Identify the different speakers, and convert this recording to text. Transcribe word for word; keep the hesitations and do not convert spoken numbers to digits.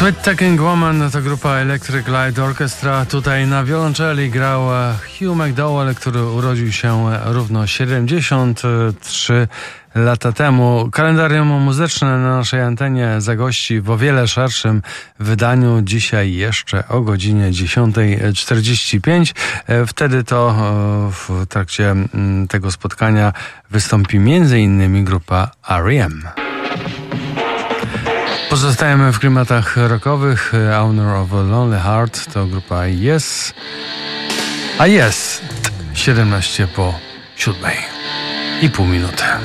Speaker 1: Sweet Talking Woman to grupa Electric Light Orchestra. Tutaj na wiolonczeli grał Hugh McDowell, który urodził się równo siedemdziesiąt trzy lata temu. Kalendarium muzyczne na naszej antenie zagości w o wiele szerszym wydaniu dzisiaj jeszcze o godzinie dziesiąta czterdzieści pięć. Wtedy to w trakcie tego spotkania wystąpi między innymi grupa R E M. Pozostajemy w klimatach rockowych. Owner of a Lonely Heart to grupa Yes. A jest siedemnaście po siódmej i pół minuty.